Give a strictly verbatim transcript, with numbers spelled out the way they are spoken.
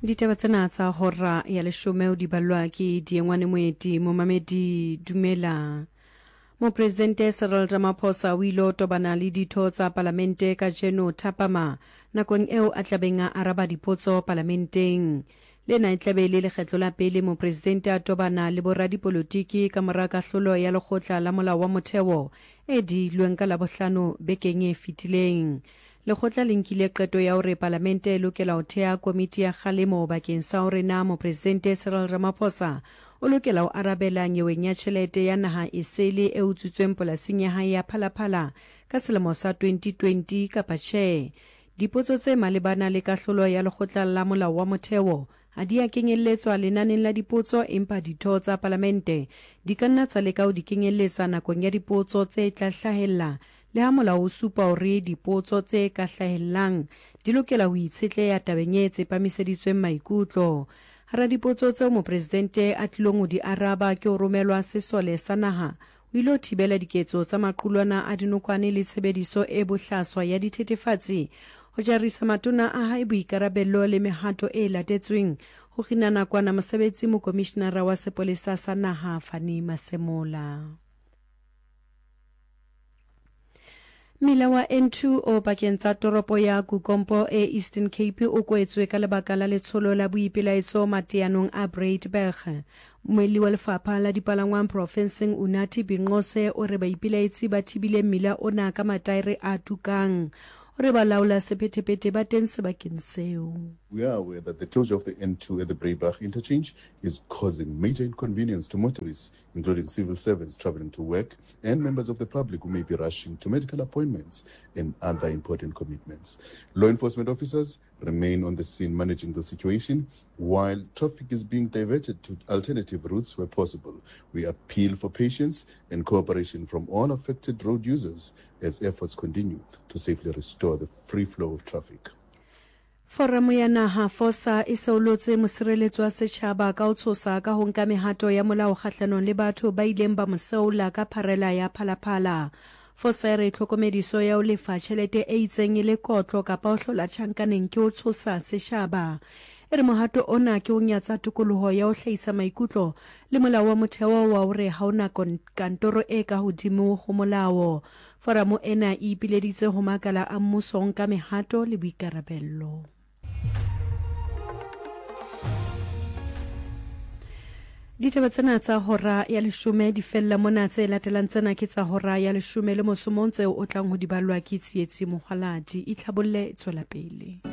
Ditaba tsena tsa hora ya leshome o di balwa ke Diengwane Moeti Momamedi Dumela. Mopresidente Cyril Ramaphosa o ile tobana le ditho tsa palamente ka jeno thapama nakong eo a tlabeng a araba dipotso parlamenteng. Lena e tlabe le lekgetlo la pele mopresidente a tobana le boradipolotiki ka mora kahlolo ya lekgotla la molao wa motheo e dilweng ka Labohlano bekeng e fetileng. Lekgotla le nkile qeto ya hore parlamente e lokela ho thea komiti ya kgalemo bakeng sa hore na mopresidente Cyril Ramaphosa o lokela ho arabela nyeweng ya tjhelete ya naha e sele e utsutsweng polasing ya hae ya Phalaphala ka selemo sa twenty twenty kapa tjhe. Dipotso tse malebana le kahlolo ya lekgotla la molao wa motheo ha di a kenyelletswa lenaneng la dipotso empa ditho tsa parlamente di ka nna tsa leka ho di kenyelletsa nakong ya dipotso tse tla hlahella le ha molao o supa hore dipotso tse ka hlahellang di lokela ho itshetleha tabeng e tsepamiseditsweng maikutlo. Hara dipotso tseo mopresidente a tlilong ho di araba ke ho romelwa sesole sa naha o ile ho thibela diketso tsa maqulwana a dinokwane le tshebediso e bohlaswa ya dithethefatsi, ho jarisa matona a hae boikarabello le mehato e latetsweng ho kgina nakwana mosebetsi mokomishenara wa sepolesa sa naha Fani Masemola. Mmila wa N two o pakeng tsa toropo ya Kukompo e Eastern Cape o kwetswe ka lebaka la letsholo la boipelaetso mateyanong a Breitberg. Moeli wa lefapha la dipalangwang profenseng Unathi Binqose o re baipelaetsi ba thibile mmila ona ka mataere a tukang. We are aware that the closure of the N two at the Breitberg interchange is causing major inconvenience to motorists, including civil servants traveling to work and members of the public who may be rushing to medical appointments and other important commitments. Law enforcement officers remain on the scene managing the situation while traffic is being diverted to alternative routes where possible. We appeal for patience and cooperation from all affected road users as efforts continue to safely restore the free flow of traffic. Foramu ya naha fosa e saolotse mosireletso wa setjhaba ka ho tshosa ka ho nka mehato ya molao kgahlanong le batho ba ileng ba moseola ka pharela ya Phalaphala. Fosa re tlhokomediso ya ho lefa tjhelete e itseng e le kotlo kapa ho hlola tjhankaneng ke ho tshosa setjhaba. E re mohato ona ke ho nyatsa tokoloho ya ho hlahisa maikutlo le molao wa motheo wa hore ha ona kantoro e ka hodimo ho molao. Foramu ena e ipileditse ho makala a mmuso nka mehato le boikarabello. Ditaba tsena tsa hora ya leshome di fella mona tse latelang tsena ke tsa hora ya leshome le mosomong tseo o tlang ho di balwa ke tsietsi mohwaladi itlhabolle tswela pele.